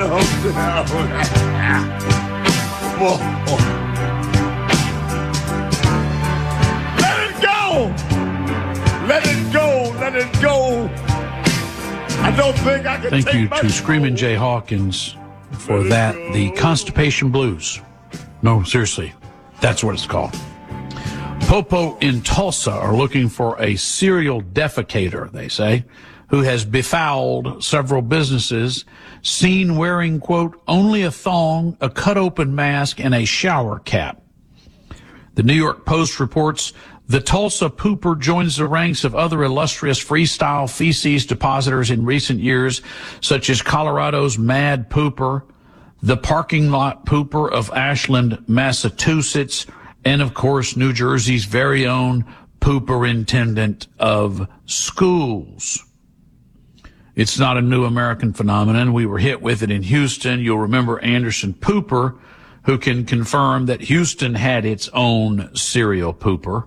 Let it go! Let it go! Let it go! I don't think I can Thank take you my to Screamin' Jay Hawkins for that. The Constipation Blues. No, seriously, that's what it's called. Popo in Tulsa are looking for a serial defecator, they say, who has befouled several businesses, seen wearing, quote, only a thong, a cut-open mask, and a shower cap. The New York Post reports the Tulsa pooper joins the ranks of other illustrious freestyle feces depositors in recent years, such as Colorado's Mad Pooper, the parking lot pooper of Ashland, Massachusetts, and, of course, New Jersey's very own pooperintendent of schools. It's not a new American phenomenon. We were hit with it in Houston. You'll remember Anderson Pooper, who can confirm that Houston had its own serial pooper.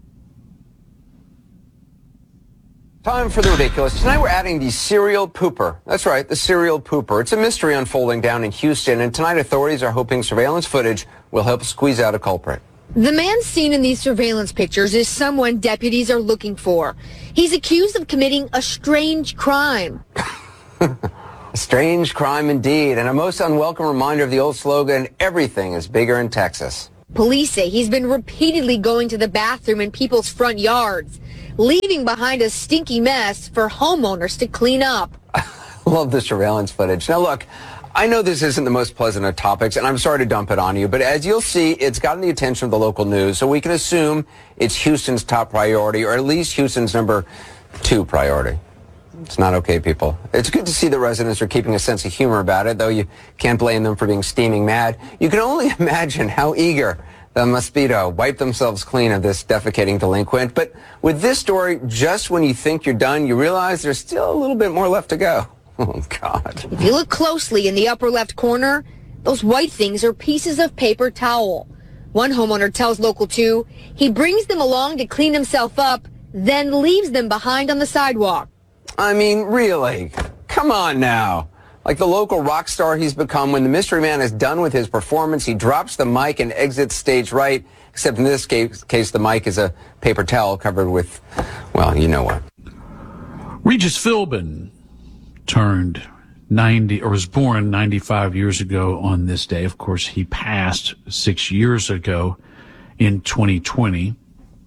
Time for the ridiculous. Tonight we're adding the serial pooper. That's right, the serial pooper. It's a mystery unfolding down in Houston, and tonight authorities are hoping surveillance footage will help squeeze out a culprit. The man seen in these surveillance pictures is someone deputies are looking for. He's accused of committing a strange crime. A strange crime indeed, and a most unwelcome reminder of the old slogan, everything is bigger in Texas. Police say he's been repeatedly going to the bathroom in people's front yards, leaving behind a stinky mess for homeowners to clean up. Love the surveillance footage. Now look, I know this isn't the most pleasant of topics, and I'm sorry to dump it on you, but as you'll see, it's gotten the attention of the local news, so we can assume it's Houston's top priority, or at least Houston's number 2 priority. It's not okay, people. It's good to see the residents are keeping a sense of humor about it, though you can't blame them for being steaming mad. You can only imagine how eager the mosquito wipe themselves clean of this defecating delinquent. But with this story, just when you think you're done, you realize there's still a little bit more left to go. Oh, God. If you look closely in the upper left corner, those white things are pieces of paper towel. One homeowner tells Local 2 he brings them along to clean himself up, then leaves them behind on the sidewalk. I mean, really? Come on now. Like the local rock star he's become, when the mystery man is done with his performance, he drops the mic and exits stage right, except in this case the mic is a paper towel covered with, well, you know what. Regis Philbin turned 90, or was born 95 years ago on this day. Of course, he passed 6 years ago in 2020.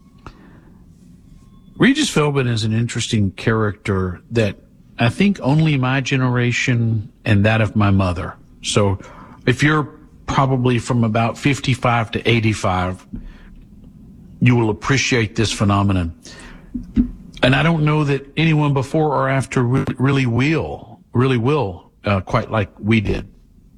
Regis Philbin is an interesting character that I think only my generation and that of my mother. So if you're probably from about 55 to 85, you will appreciate this phenomenon. And I don't know that anyone before or after really will, quite like we did.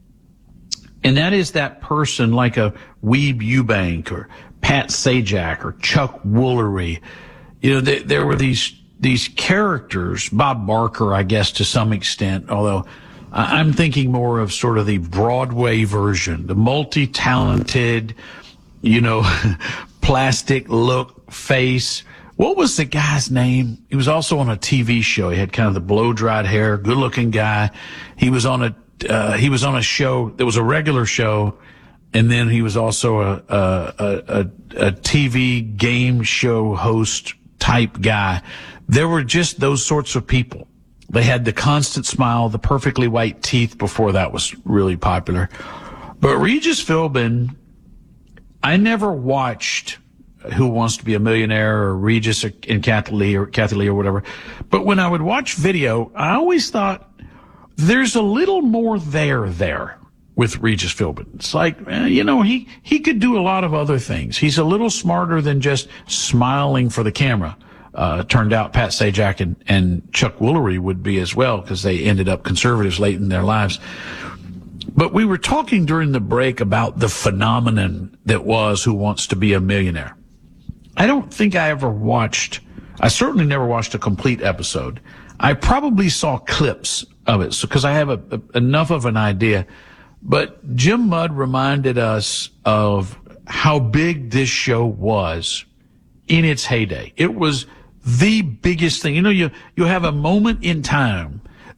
And that is that person like a Weeb Ewbank or Pat Sajak or Chuck Woolery. You know, there were these characters, Bob Barker, I guess, to some extent, although I'm thinking more of sort of the Broadway version, the multi-talented, you know, plastic look, face. What was the guy's name? He was also on a TV show. He had kind of the blow-dried hair, good-looking guy. He was on a show that was a regular show, and then he was also a TV game show host type guy. There were just those sorts of people. They had the constant smile, the perfectly white teeth before that was really popular. But Regis Philbin, I never watched Who Wants to Be a Millionaire or Regis and Kathy Lee or whatever. But when I would watch video, I always thought there's a little more there with Regis Philbin. It's like, you know, he could do a lot of other things. He's a little smarter than just smiling for the camera. Turned out Pat Sajak and Chuck Woolery would be as well, because they ended up conservatives late in their lives. But we were talking during the break about the phenomenon that was Who Wants to Be a Millionaire. I don't think I certainly never watched a complete episode. I probably saw clips of it because I have enough of an idea. But Jim Mudd reminded us of how big this show was in its heyday. It was the biggest thing. You know, you have a moment in time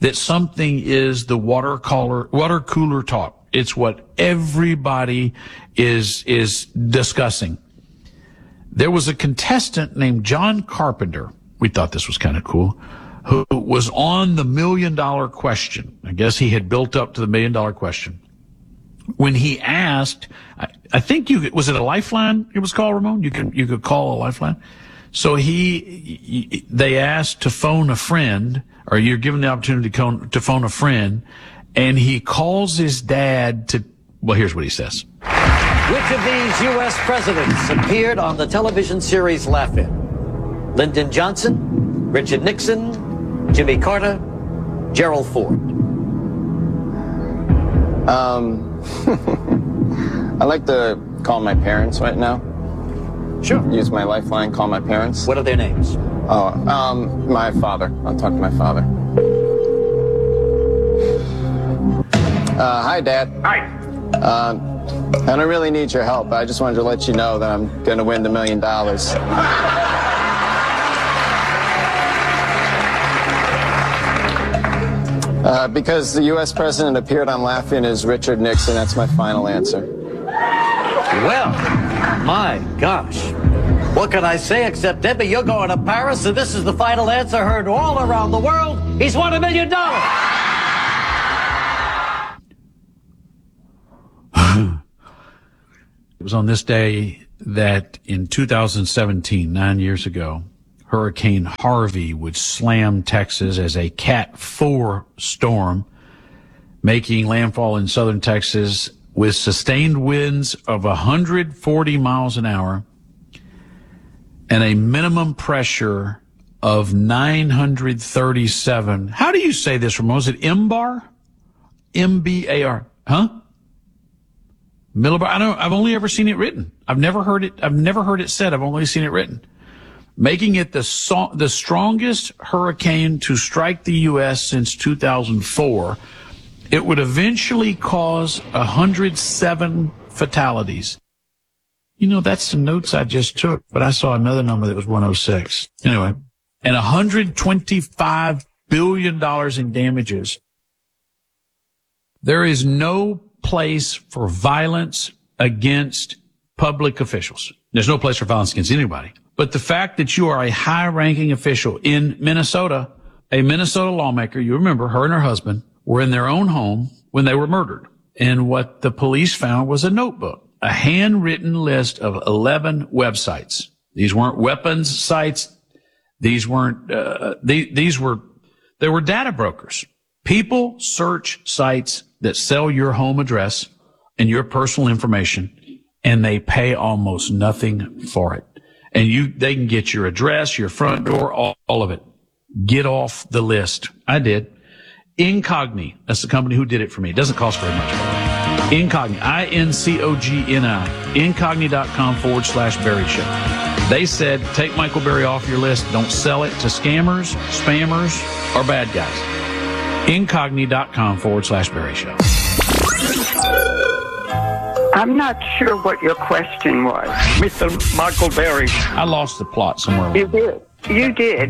that something is the water cooler talk. It's what everybody is discussing. There was a contestant named John Carpenter. We thought this was kind of cool, who was on the $1 million question. I guess he had built up to the $1 million question. When he asked, I think was it a lifeline it was called, Ramon? You could call a lifeline. So they asked to phone a friend, or you're given the opportunity to phone a friend, and he calls his dad well, here's what he says. Which of these U.S. presidents appeared on the television series Laugh-In? Lyndon Johnson, Richard Nixon, Jimmy Carter, Gerald Ford. I'd like to call my parents right now. Sure. Use my lifeline, call my parents. What are their names? My father. I'll talk to my father. Hi, Dad. Hi. I don't really need your help. I just wanted to let you know that I'm going to win the $1 million. Because the U.S. president appeared on Laugh-In as Richard Nixon. That's my final answer. Well, my gosh. What can I say except, Debbie, you're going to Paris, and this is the final answer heard all around the world. He's won $1 million. It was on this day that in 2017, 9 years ago, Hurricane Harvey would slam Texas as a Cat 4 storm, making landfall in southern Texas with sustained winds of 140 miles an hour and a minimum pressure of 937. How do you say this, Ramon? Is it MBAR? M-B-A-R. Huh? Millibar. I don't. I've only ever seen it written. I've never heard it said. I've only seen it written. Making it the strongest hurricane to strike the U.S. since 2004. It would eventually cause 107 fatalities. You know, that's the notes I just took, but I saw another number that was 106. Anyway, and $125 billion in damages. There is no place for violence against public officials. There's no place for violence against anybody. But the fact that you are a high-ranking official in Minnesota, a Minnesota lawmaker, you remember her and her husband were in their own home when they were murdered. And what the police found was a notebook, a handwritten list of 11 websites. These weren't weapons sites. These weren't, they were data brokers. People search sites that sell your home address and your personal information, and they pay almost nothing for it. And they can get your address, your front door, all of it. Get off the list. I did. Incogni. That's the company who did it for me. It doesn't cost very much. Incogni. I-N-C-O-G-N-I. Incogni.com/Berry Show. They said, take Michael Berry off your list. Don't sell it to scammers, spammers, or bad guys. Incogni.com/Berry Show. I'm not sure what your question was, Mr. Michael Berry. I lost the plot somewhere. You did. You did.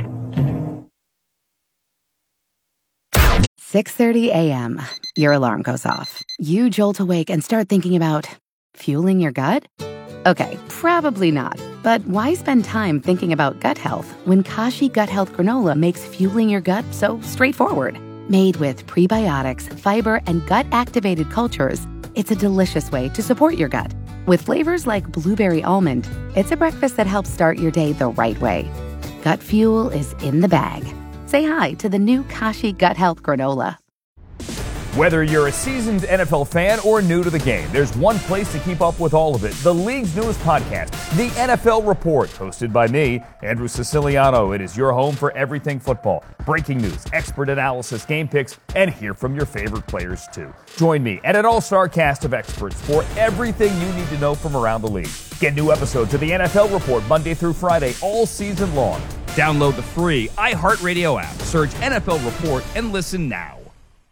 6:30 a.m. Your alarm goes off. You jolt awake and start thinking about fueling your gut? Okay, probably not. But why spend time thinking about gut health when Kashi Gut Health Granola makes fueling your gut so straightforward? Made with prebiotics, fiber, and gut-activated cultures, it's a delicious way to support your gut. With flavors like blueberry almond, it's a breakfast that helps start your day the right way. Gut fuel is in the bag. Say hi to the new Kashi Gut Health Granola. Whether you're a seasoned NFL fan or new to the game, there's one place to keep up with all of it. The league's newest podcast, The NFL Report, hosted by me, Andrew Siciliano. It is your home for everything football. Breaking news, expert analysis, game picks, and hear from your favorite players too. Join me and an all-star cast of experts for everything you need to know from around the league. Get new episodes of The NFL Report Monday through Friday all season long. Download the free iHeartRadio app, search NFL Report, and listen now.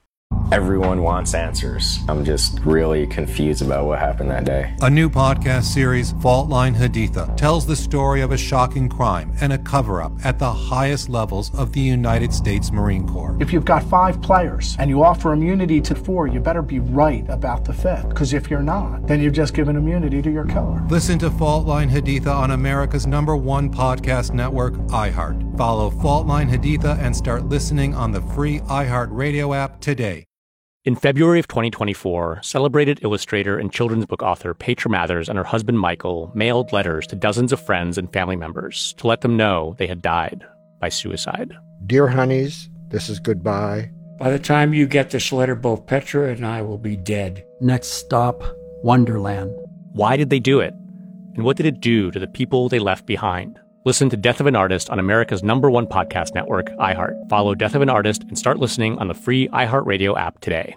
Everyone wants answers. I'm just really confused about what happened that day. A new podcast series, Fault Line Haditha, tells the story of a shocking crime and a cover-up at the highest levels of the United States Marine Corps. If you've got 5 players and you offer immunity to 4, you better be right about the 5th, because if you're not, then you've just given immunity to your killer. Listen to Fault Line Haditha on America's #1 podcast network, iHeart. Follow Fault Line Haditha and start listening on the free iHeart Radio app today. In February of 2024, celebrated illustrator and children's book author Petra Mathers and her husband Michael mailed letters to dozens of friends and family members to let them know they had died by suicide. Dear honeys, this is goodbye. By the time you get this letter, both Petra and I will be dead. Next stop, Wonderland. Why did they do it? And what did it do to the people they left behind? Listen to Death of an Artist on America's #1 podcast network, iHeart. Follow Death of an Artist and start listening on the free iHeartRadio app today.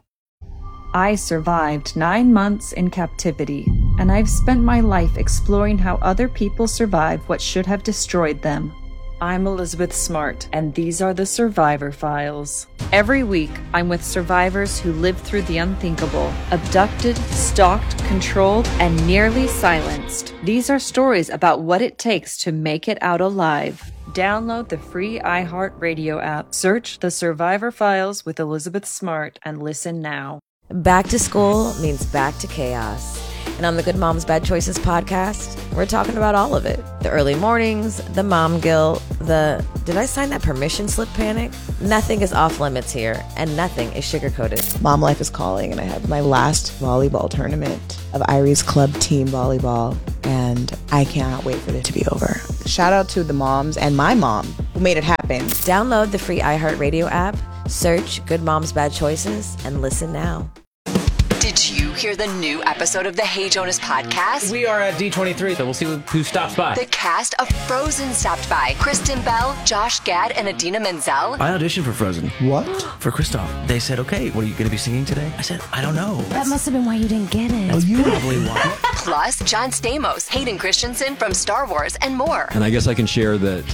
I survived 9 months in captivity, and I've spent my life exploring how other people survive what should have destroyed them. I'm Elizabeth Smart, and these are the Survivor Files. Every week, I'm with survivors who lived through the unthinkable, abducted, stalked, controlled, and nearly silenced. These are stories about what it takes to make it out alive. Download the free iHeartRadio app, search The Survivor Files with Elizabeth Smart, and listen now. Back to school means back to chaos. And on the Good Moms Bad Choices podcast, we're talking about all of it. The early mornings, the mom guilt, the did I sign that permission slip panic? Nothing is off limits here, and nothing is sugarcoated. Mom life is calling, and I have my last volleyball tournament of Irie's Club team volleyball, and I cannot wait for it to be over. Shout out to the moms and my mom who made it happen. Download the free iHeartRadio app, search Good Moms Bad Choices, and listen now. Did you hear the new episode of the Hey Jonas podcast? We are at D23, so we'll see who stops by. The cast of Frozen stopped by. Kristen Bell, Josh Gad, and Idina Menzel. I auditioned for Frozen. What? For Kristoff. They said, okay, what are you going to be singing today? I said, I don't know. That must have been why you didn't get it. That's probably why. Plus, John Stamos, Hayden Christensen from Star Wars, and more. And I guess I can share that...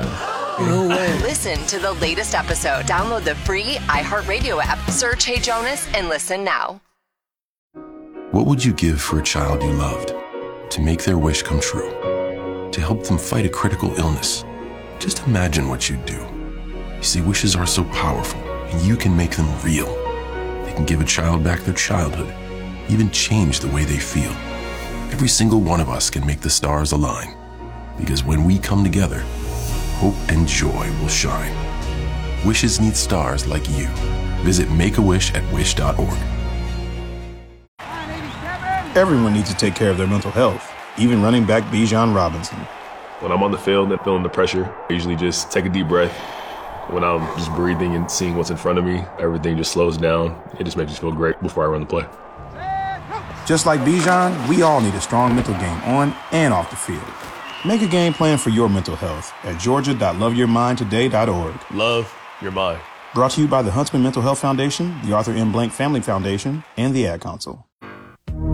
No way. Listen to the latest episode. Download the free iHeartRadio app. Search Hey Jonas and listen now. What would you give for a child you loved? To make their wish come true? To help them fight a critical illness? Just imagine what you'd do. You see, wishes are so powerful, and you can make them real. They can give a child back their childhood, even change the way they feel. Every single one of us can make the stars align. Because when we come together, hope and joy will shine. Wishes need stars like you. Visit Make-A-Wish at wish.org. Everyone needs to take care of their mental health, even running back Bijan Robinson. When I'm on the field and feeling the pressure, I usually just take a deep breath. When I'm just breathing and seeing what's in front of me, everything just slows down. It just makes me feel great before I run the play. Just like Bijan, we all need a strong mental game on and off the field. Make a game plan for your mental health at georgia.loveyourmindtoday.org. Love your mind. Brought to you by the Huntsman Mental Health Foundation, the Arthur M. Blank Family Foundation, and the Ad Council.